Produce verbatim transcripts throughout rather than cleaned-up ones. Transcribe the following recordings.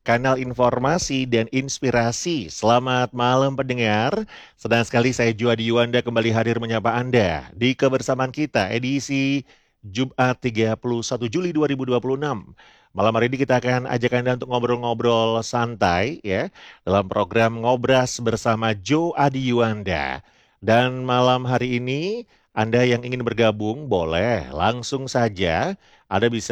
kanal informasi dan inspirasi. Selamat malam pendengar. Senang sekali saya Juadi Yuwanda kembali hadir menyapa Anda di kebersamaan kita edisi Jumat tiga puluh satu Juli dua ribu dua puluh enam. Malam hari ini kita akan ajak Anda untuk ngobrol-ngobrol santai ya dalam program Ngobras bersama Jo Adi Yuwanda. Dan malam hari ini Anda yang ingin bergabung boleh langsung saja. Anda bisa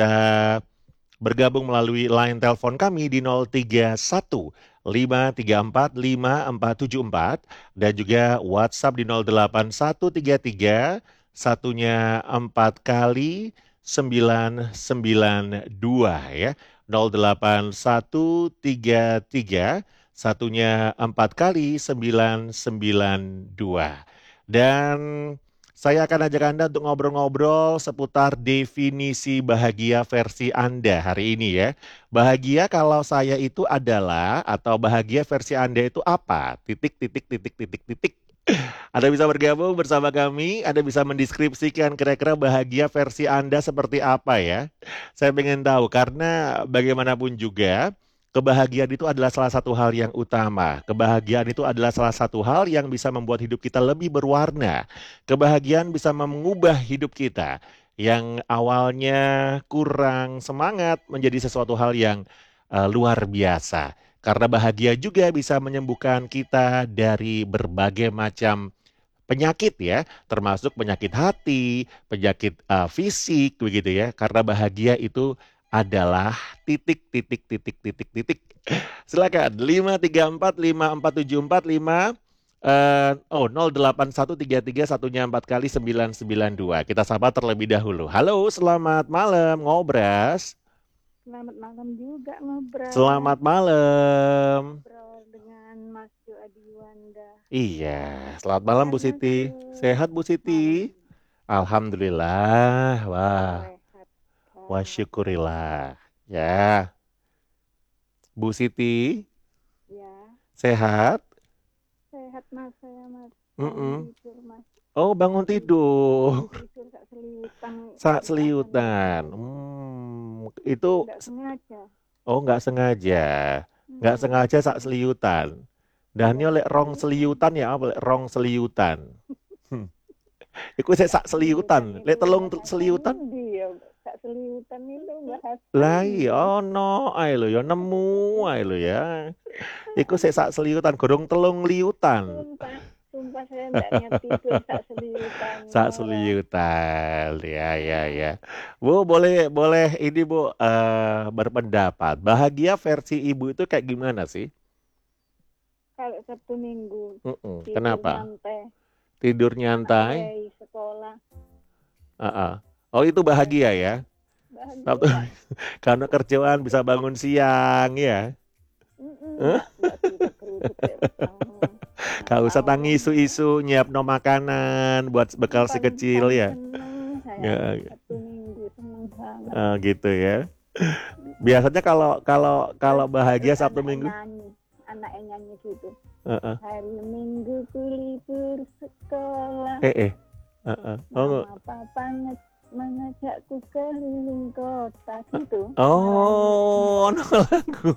bergabung melalui line telepon kami di nol tiga satu lima tiga empat lima empat tujuh empat dan juga WhatsApp di nol delapan satu tiga tiga satunya empat kali sembilan sembilan dua ya. nol delapan satu tiga tiga satunya empat kali sembilan sembilan dua. Dan saya akan ajak Anda untuk ngobrol-ngobrol seputar definisi bahagia versi Anda hari ini ya. Bahagia kalau saya itu adalah atau bahagia versi Anda itu apa? Titik, titik, titik, titik, titik. Anda bisa bergabung bersama kami, Anda bisa mendeskripsikan kira-kira bahagia versi Anda seperti apa ya. Saya ingin tahu karena bagaimanapun juga kebahagiaan itu adalah salah satu hal yang utama. Kebahagiaan itu adalah salah satu hal yang bisa membuat hidup kita lebih berwarna. Kebahagiaan bisa mengubah hidup kita yang awalnya kurang semangat menjadi sesuatu hal yang uh, luar biasa. Karena bahagia juga bisa menyembuhkan kita dari berbagai macam penyakit ya, termasuk penyakit hati, penyakit uh, fisik begitu ya. Karena bahagia itu adalah titik titik titik titik titik. Silakan lima tiga empat lima empat tujuh empat lima eh oh nol delapan satu tiga tiga satunya empat kali sembilan sembilan dua. Kita sapa terlebih dahulu. Halo, selamat malam Ngobras. Selamat malam juga ngobrol. Selamat malam. Ngobrol dengan Mas Jo Adi Yuwanda. Iya, selamat malam Bu Sehat, Mas Siti. Jo. Sehat Bu Siti? Malam. Alhamdulillah. Wah, Sehat. wa syukurillah. Ya, Bu Siti Ya, sehat? sehat Mas saya Mas. Mm-mm. Bangun tidur Mas. Oh, bangun tidur. Bangun tidur sak seliutan. Sak seliutan. Hmm, itu Tidak sengaja. oh nggak sengaja. Nggak Hmm. sengaja sak seliutan. Dan ini Ya, oleh rong seliutan. seliutan ya, apa oleh rong seliutan. Hmm. Iku saya sak seliutan. Lek telung seliutan. Dia sak seliutan itu bahasa. Lah iya no, ae lho ya nemu ae lho ya. Iku saya sak seliutan, gorong telung liutan. Sumpah, sumpah saya tidak niat tidur sak seliutan. Sak seliutan, ya ya ya. Bu boleh boleh ini Bu eh, berpendapat. Bahagia versi Ibu itu kayak gimana sih? Kalau Sabtu Minggu Mm-mm. tidur Kenapa? nyantai, Tidur anak nyantai? mulai sekolah, Uh-uh. Oh itu bahagia ya? Sabtu bahagia. karena kerjaan bisa bangun siang ya. Enggak, enggak geruduk-geruduk kayak petang. Gak usah Tahu tangi isu-isu nyiapno makanan buat bekal si paling kecil paling ya. seneng saya Ya, Sabtu Minggu seneng banget. eh, gitu ya. Biasanya kalau kalau kalau Terus, bahagia terus Sabtu anaknya Minggu. nyanyi, anaknya nyanyi gitu. Uh-uh. Hari Minggu ku libur sekolah, Eh eh. Uh-uh. Oh, mama papa nge- mengajakku keliling kota gitu. oh, no lagu.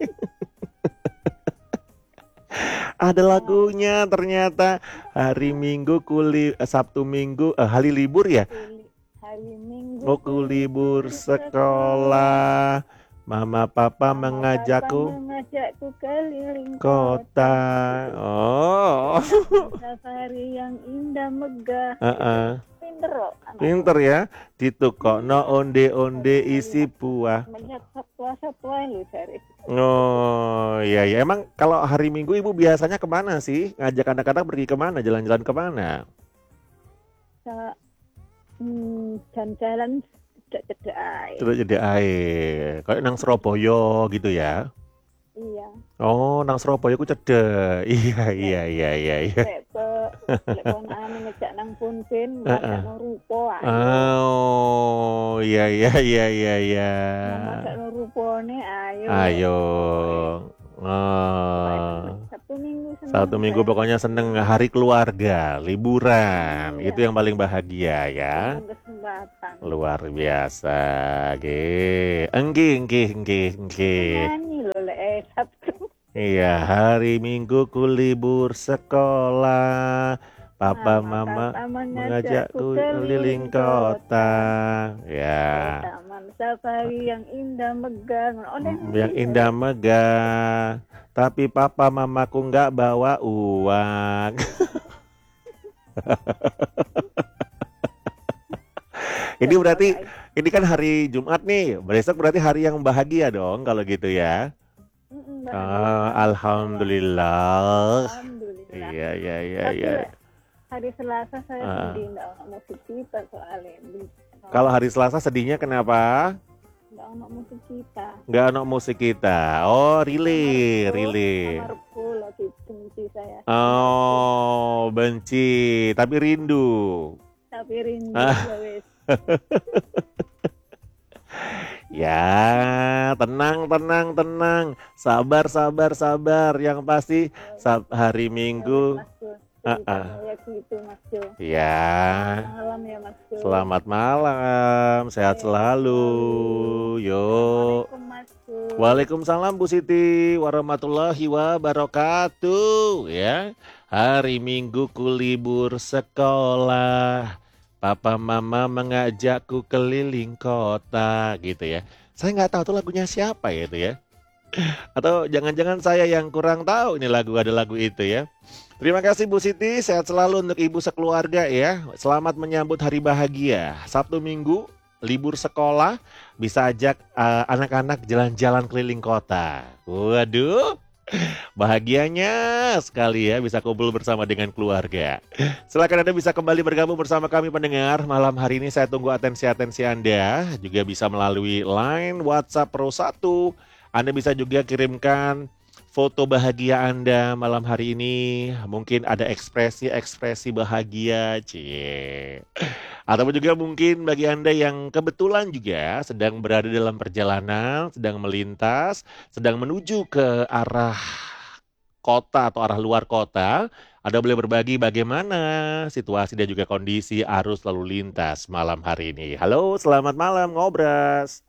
Ada lagunya ternyata hari Minggu kuli eh, Sabtu Minggu eh, hari libur ya. Kuli- Hari Minggu Oh ku libur sekolah. Mama papa Mama mengajakku papa mengajakku keliling kota. Oh. Safari yang indah megah. Uh-uh. Pinter kok. anak Pinter ya. Ditukokno onde-onde isi buah. Melihat satwa-satwa lu cari. Oh iya ya. Emang kalau hari Minggu Ibu biasanya kemana sih? Ngajak anak-anak pergi kemana? Jalan-jalan kemana? Sa- hmm, jalan-jalan cedak-cedak air. Sudah jadi air. Kayak nang Surabaya gitu ya. Iya. Oh, nang Surabaya ku cedek. Iya, iya, iya, iya, iya. Lek pe lek ponakane ngejak nang punten, masak nang rupo ayo. Oh, iya, iya, iya, iya, iya. Masak nang rupone ayo. Ayo. Oh. Sabtu Minggu seneng. Sabtu Minggu saya. pokoknya seneng hari keluarga, liburan. Iya. Itu yang paling bahagia ya. Seneng kesempatan. Luar biasa. Nggih. Enggih, enggih, enggih, enggih. Nyanyi lho lek mulai Sabtu. Iya, hari Minggu ku libur sekolah. Papa Mama mama papa mengajakku mengajakku keliling keliling kota. kota. Ke Ya, taman safari yang indah megah. Oh, mm, yang indah megah. Tapi papa mamaku nggak bawa uang. Ini berarti, ini kan hari Jumat nih. Besok berarti hari yang bahagia dong kalau gitu ya. Mm-mm, Ah, bahagia. alhamdulillah. Alhamdulillah. Iya, iya, iya, Tapi iya. hari Selasa saya Ah. sedih, nggak ono musik kita soalnya. Kalau hari Selasa sedihnya kenapa? Nggak ono musik kita. Nggak ono musik kita. Oh, relay, Amarku- relay. Amarku lagi benci saya. Oh, benci, tapi rindu. Tapi rindu Ah. ya wes. Ya, tenang, tenang, tenang. Sabar, sabar, sabar. Yang pasti sab- hari Minggu. Mas Jo. Ah, ah. Ceritanya ya gitu Mas Jo. Ya, Malam ya Mas Jo. selamat malam. Sehat selalu. Yuk. Assalamualaikum Mas Jo. Waalaikumsalam Bu Siti warahmatullahi wabarakatuh ya. Hari Minggu ku libur sekolah. Papa mama mengajakku keliling kota gitu ya. Saya nggak tahu tuh lagunya siapa ya itu ya. Atau jangan-jangan saya yang kurang tahu ini lagu, ada lagu itu ya. Terima kasih Bu Siti, sehat selalu untuk ibu sekeluarga ya. Selamat menyambut hari bahagia. Sabtu Minggu libur sekolah, bisa ajak uh, anak-anak jalan-jalan keliling kota. Waduh, bahagianya sekali ya bisa kumpul bersama dengan keluarga. Silakan Anda bisa kembali bergabung bersama kami pendengar. Malam hari ini saya tunggu atensi-atensi Anda. Juga bisa melalui line WhatsApp Pro satu. Anda bisa juga kirimkan foto bahagia Anda malam hari ini. Mungkin ada ekspresi-ekspresi bahagia. Cie. Atau juga mungkin bagi Anda yang kebetulan juga sedang berada dalam perjalanan, sedang melintas, sedang menuju ke arah kota atau arah luar kota, Anda boleh berbagi bagaimana situasi dan juga kondisi arus lalu lintas malam hari ini. Halo, selamat malam Ngobras.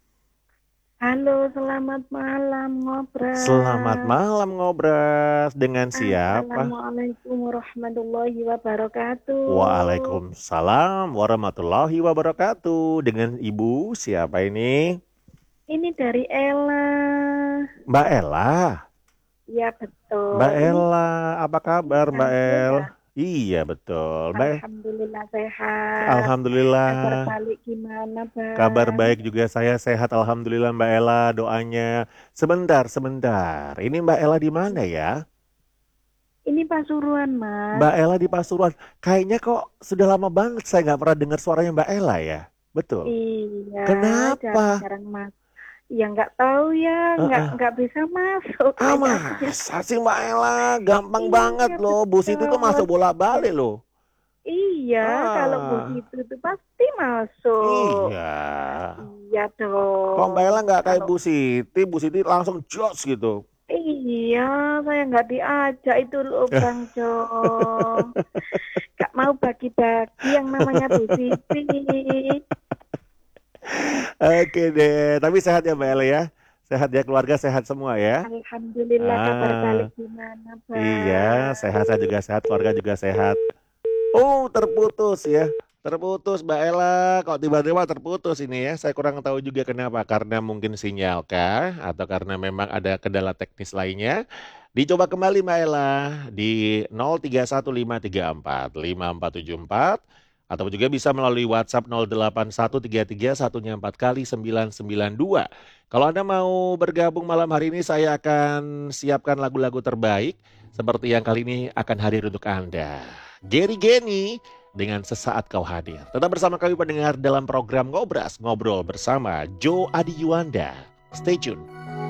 Halo, selamat malam Ngobras. Selamat malam Ngobras. Dengan siapa? Assalamualaikum warahmatullahi wabarakatuh. Waalaikumsalam warahmatullahi wabarakatuh. Dengan Ibu siapa ini? Ini dari Ella. Mbak Ella. Ya betul. Mbak Ella, apa kabar Mbak El? Ya. Iya betul. Mbak, Alhamdulillah sehat. alhamdulillah. Kabar balik gimana, Bang? Kabar baik juga, saya sehat alhamdulillah Mbak Ella, doanya. Sebentar, sebentar. Ini Mbak Ella di mana ya? Ini Pasuruan, Mas. Mbak Ella di Pasuruan. Kayaknya kok sudah lama banget saya nggak pernah dengar suaranya Mbak Ella ya. Betul. Iya. Kenapa? Jarang-jarang Mas. Ya nggak tahu ya, nggak Uh-uh. nggak bisa masuk. Ah, Kayak masa sih Mbak Ella? Gampang Iya, banget loh. Bu Siti tuh betul. masuk bola-balik loh. Iya, Ah. kalau begitu tuh pasti masuk. Iya. Iya dong. Kok Mbak Ella nggak kayak Kalau- Bu Siti? Bu Siti langsung jos gitu. Iya, saya nggak diajak itu loh Bang Jo. Nggak mau bagi-bagi yang namanya Bu Siti. Oke deh, tapi sehat ya Mbak Ella ya? Sehat ya, keluarga sehat semua ya? Alhamdulillah, kabar Ah. balik gimana Bang? Iya, sehat, saya juga sehat, keluarga juga sehat. Oh, terputus ya. Terputus Mbak Ella, kok tiba-tiba terputus ini ya? Saya kurang tahu juga kenapa, karena mungkin sinyal kah? Atau karena memang ada kendala teknis lainnya? Dicoba kembali Mbak Ella di nol tiga satu lima tiga empat lima empat tujuh empat. Atau juga bisa melalui WhatsApp nol delapan satu tiga tiga satunya empat kali sembilan sembilan dua. Kalau Anda mau bergabung malam hari ini, saya akan siapkan lagu-lagu terbaik seperti yang kali ini akan hadir untuk Anda. Geri Geni dengan Sesaat Kau Hadir. Tetap bersama kami pendengar dalam program Ngobras, ngobrol bersama Joe Adi Yuanda. Stay tune.